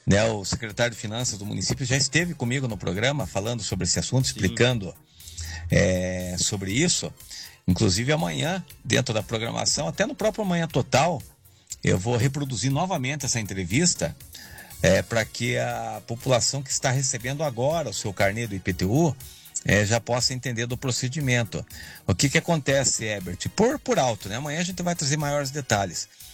né, o secretário de Finanças do município já esteve comigo no programa falando sobre esse assunto, Sim. explicando sobre isso. Inclusive amanhã, dentro da programação, até no próprio Manhã Total, eu vou reproduzir novamente essa entrevista para que a população que está recebendo agora o seu carnê do IPTU já possa entender do procedimento. O que acontece, Herbert? Por alto, né? Amanhã a gente vai trazer maiores detalhes.